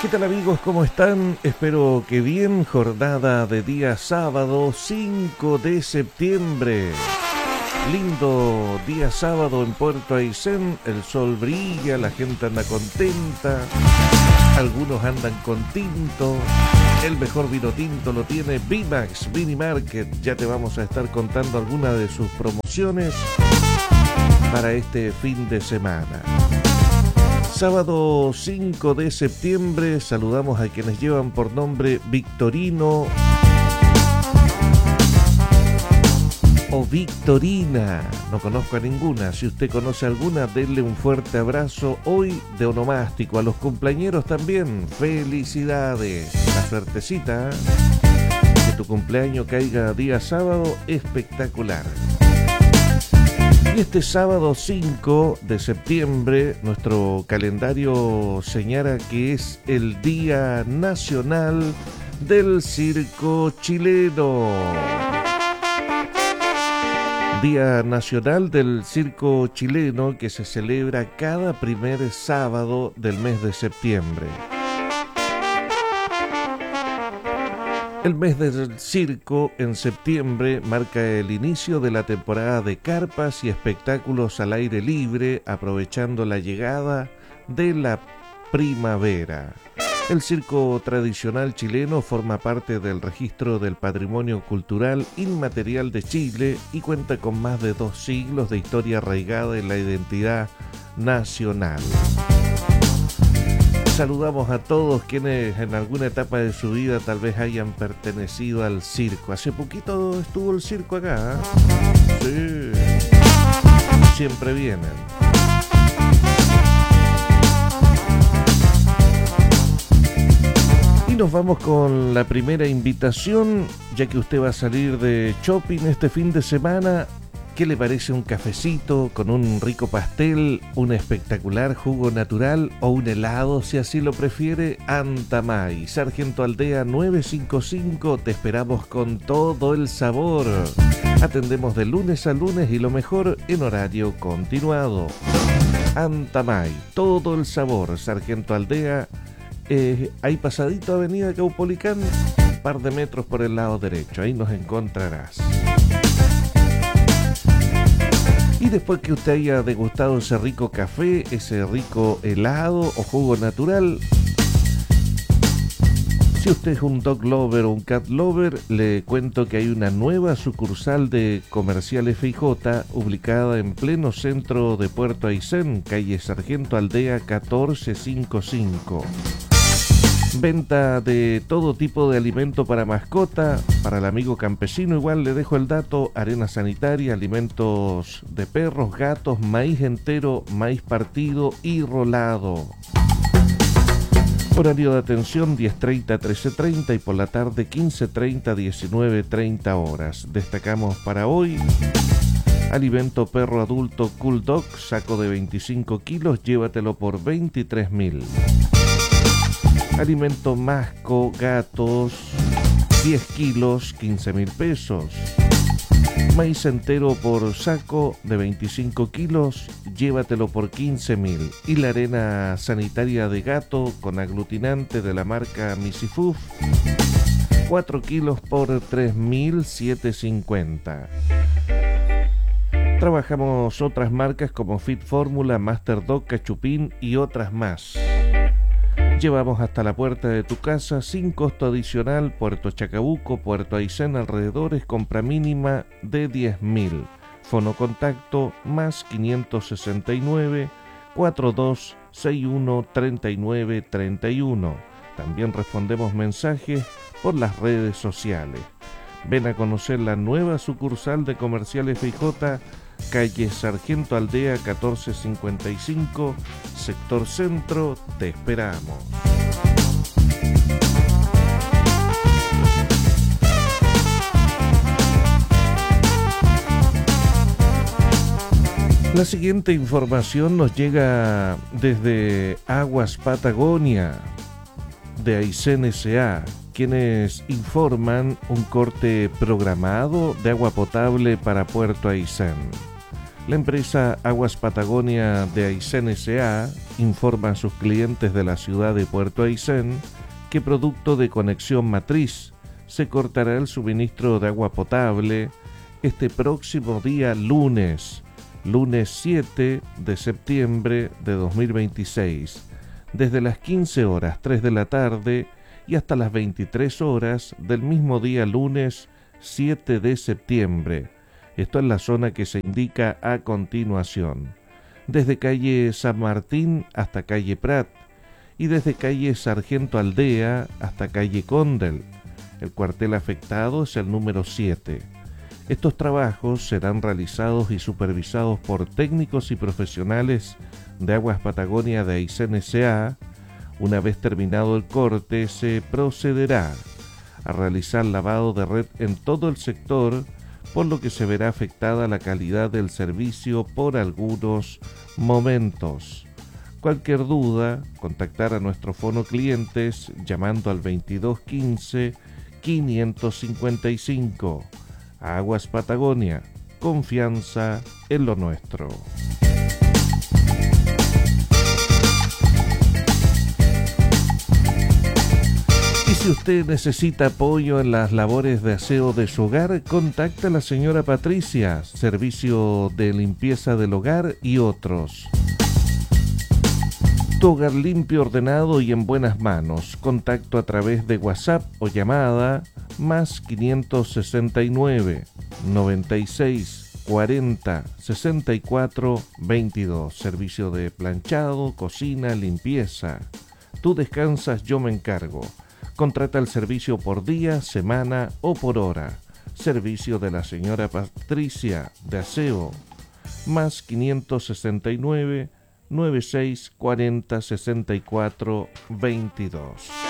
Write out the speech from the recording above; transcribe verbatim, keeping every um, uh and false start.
¿Qué tal amigos? ¿Cómo están? Espero que bien. Jornada de día sábado cinco de septiembre. Lindo día sábado en Puerto Aysén. El sol brilla, la gente anda contenta. Algunos andan con tinto. El mejor vino tinto lo tiene Vimax Mini Market. Ya te vamos a estar contando algunas de sus promociones para este fin de semana. Sábado cinco de septiembre, saludamos a quienes llevan por nombre Victorino o Victorina. No conozco a ninguna. Si usted conoce alguna, denle un fuerte abrazo hoy de onomástico. A los cumpleañeros también, felicidades. La suertecita, ¿eh? Que tu cumpleaños caiga día sábado, espectacular. Y este sábado cinco de septiembre, nuestro calendario señala que es el Día Nacional del Circo Chileno. Día Nacional del Circo Chileno que se celebra cada primer sábado del mes de septiembre. El mes del circo en septiembre marca el inicio de la temporada de carpas y espectáculos al aire libre, aprovechando la llegada de la primavera. El circo tradicional chileno forma parte del registro del Patrimonio Cultural Inmaterial de Chile y cuenta con más de dos siglos de historia arraigada en la identidad nacional. Saludamos a todos quienes en alguna etapa de su vida tal vez hayan pertenecido al circo. Hace poquito estuvo el circo acá, ¿eh? Sí, siempre vienen. Y nos vamos con la primera invitación, ya que usted va a salir de shopping este fin de semana. ¿Qué le parece un cafecito con un rico pastel, un espectacular jugo natural o un helado, si así lo prefiere? Antamay, Sargento Aldea nueve cinco cinco, te esperamos con todo el sabor. Atendemos de lunes a lunes y lo mejor en horario continuado. Antamay, todo el sabor, Sargento Aldea, eh, ahí pasadito Avenida Caupolicán, un par de metros por el lado derecho, ahí nos encontrarás. Y después que usted haya degustado ese rico café, ese rico helado o jugo natural, si usted es un dog lover o un cat lover, le cuento que hay una nueva sucursal de Comercial F I J ubicada en pleno centro de Puerto Aysén, calle Sargento Aldea catorce cincuenta y cinco. Venta de todo tipo de alimento para mascota, para el amigo campesino. Igual le dejo el dato: arena sanitaria, alimentos de perros, gatos, maíz entero, maíz partido y rolado. Horario de atención diez treinta a trece treinta y por la tarde quince treinta a diecinueve treinta horas. Destacamos para hoy: alimento perro adulto Cool Dog, saco de veinticinco kilos, llévatelo por veintitrés mil. Alimento masco gatos diez kilos, quince mil pesos. Maíz entero por saco de veinticinco kilos, llévatelo por quince mil. Y la arena sanitaria de gato con aglutinante de la marca Misifuf, cuatro kilos por tres mil setecientos cincuenta. Trabajamos otras marcas como Fit Fórmula, Master Dog, Cachupín y otras más. Llevamos hasta la puerta de tu casa sin costo adicional. Puerto Chacabuco, Puerto Aysén, alrededores, compra mínima de diez mil. Fono contacto más quinientos sesenta y nueve, cuarenta y dos sesenta y uno, treinta y nueve treinta y uno. También respondemos mensajes por las redes sociales. Ven a conocer la nueva sucursal de Comercial F I J, calle Sargento Aldea catorce cincuenta y cinco, sector centro. Te esperamos. La siguiente información nos llega desde Aguas Patagonia de Aysén S A, quienes informan un corte programado de agua potable para Puerto Aysén. La empresa Aguas Patagonia de Aysén S A informa a sus clientes de la ciudad de Puerto Aysén que producto de conexión matriz se cortará el suministro de agua potable este próximo día lunes, lunes siete de septiembre de dos mil veintiséis, desde las quince horas tres de la tarde y hasta las veintitrés horas del mismo día lunes siete de septiembre. Esto es la zona que se indica a continuación, desde calle San Martín hasta calle Prat y desde calle Sargento Aldea hasta calle Condel. El cuartel afectado es el número siete. Estos trabajos serán realizados y supervisados por técnicos y profesionales de Aguas Patagonia de Aysén S A. Una vez terminado el corte, se procederá a realizar lavado de red en todo el sector, por lo que se verá afectada la calidad del servicio por algunos momentos. Cualquier duda, contactar a nuestro fono clientes llamando al veintidós quince quinientos cincuenta y cinco. Aguas Patagonia, confianza en lo nuestro. Si usted necesita apoyo en las labores de aseo de su hogar, contacte a la señora Patricia, servicio de limpieza del hogar y otros. Tu hogar limpio, ordenado y en buenas manos. Contacto a través de WhatsApp o llamada más quinientos sesenta y nueve, noventa y seis, cuarenta, sesenta y cuatro, veintidós. Servicio de planchado, cocina, limpieza. Tú descansas, yo me encargo. Contrata el servicio por día, semana o por hora. Servicio de la señora Patricia de aseo. Más quinientos sesenta y nueve, noventa y seis, cuarenta, sesenta y cuatro, veintidós.